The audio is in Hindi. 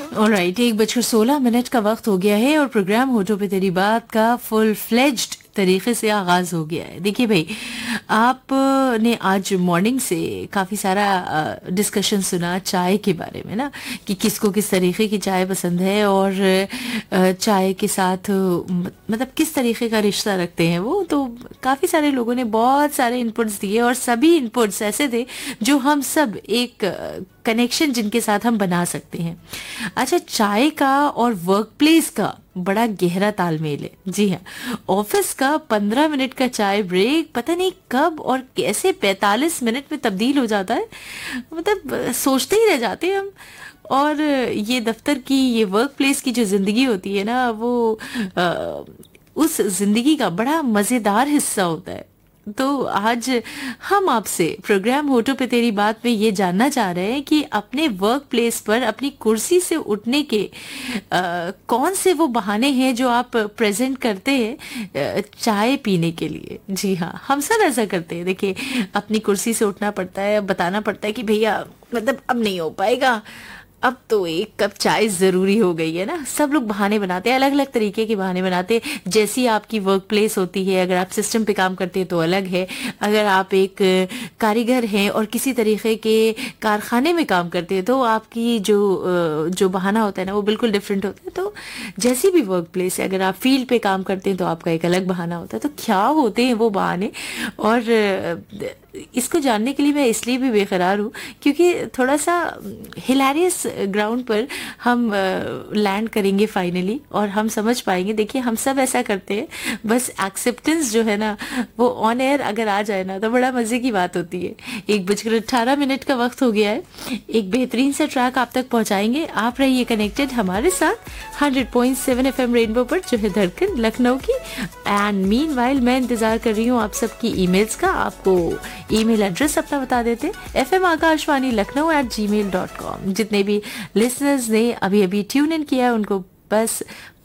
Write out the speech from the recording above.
ऑलराइट, 1:16 का वक्त हो गया है और प्रोग्राम होठों पे तेरी बात का फुल फ्लेज्ड तरीके से आगाज हो गया है। देखिए भाई, आपने आज मॉर्निंग से काफ़ी सारा डिस्कशन सुना चाय के बारे में ना, कि किसको किस तरीके की चाय पसंद है और चाय के साथ मतलब किस तरीके का रिश्ता रखते हैं वो। तो काफ़ी सारे लोगों ने बहुत सारे इनपुट्स दिए और सभी इनपुट्स ऐसे थे जो हम सब एक कनेक्शन जिनके साथ हम बना सकते हैं। अच्छा, चाय का और वर्क प्लेस का बड़ा गहरा तालमेल है। जी हाँ, ऑफिस का 15 मिनट का चाय ब्रेक पता नहीं कब और कैसे 45 मिनट में तब्दील हो जाता है, मतलब सोचते ही रह जाते हैं हम। और ये दफ्तर की, ये वर्क प्लेस की जो जिंदगी होती है ना, वो उस जिंदगी का बड़ा मजेदार हिस्सा होता है। तो आज हम आपसे प्रोग्राम होठों पे तेरी बात में ये जानना चाह रहे हैं कि अपने वर्क प्लेस पर अपनी कुर्सी से उठने के कौन से वो बहाने हैं जो आप प्रेजेंट करते हैं चाय पीने के लिए। जी हाँ, हम सब ऐसा करते हैं। देखिए, अपनी कुर्सी से उठना पड़ता है, बताना पड़ता है कि भैया मतलब अब नहीं हो पाएगा, अब तो एक कप चाय जरूरी हो गई है ना। सब लोग बहाने बनाते हैं, अलग अलग तरीके के बहाने बनाते हैं। जैसी आपकी वर्क प्लेस होती है, अगर आप सिस्टम पे काम करते हैं तो अलग है, अगर आप एक कारीगर हैं और किसी तरीके के कारखाने में काम करते हैं तो आपकी जो बहाना होता है ना वो बिल्कुल डिफरेंट होता है। तो जैसी भी वर्क प्लेस है, अगर आप फील्ड पे काम करते हैं तो आपका एक अलग बहाना होता है। तो क्या होते हैं वो बहाने, और इसको जानने के लिए मैं इसलिए भी बेकरार हूँ क्योंकि थोड़ा सा हिलेरियस ग्राउंड पर हम लैंड करेंगे फाइनली और हम समझ पाएंगे। देखिए, हम सब ऐसा करते हैं, बस एक्सेप्टेंस जो है ना वो ऑन एयर अगर आ जाए ना तो बड़ा मजे की बात होती है। 1:18 का वक्त हो गया है, एक बेहतरीन सा ट्रैक आप तक पहुंचाएंगे। आप रहिए कनेक्टेड हमारे साथ 100.7 FM रेनबो पर, जो है धड़कन लखनऊ की। एंड मीनवाइल मैं इंतजार कर रही हूँ आप सबकी ईमेल्स का। आपको ईमेल एड्रेस अपना बता देते, fmakashwani.lucknow@gmail.com। जितने भी लिसनर्स ने अभी अभी ट्यून इन किया उनको बस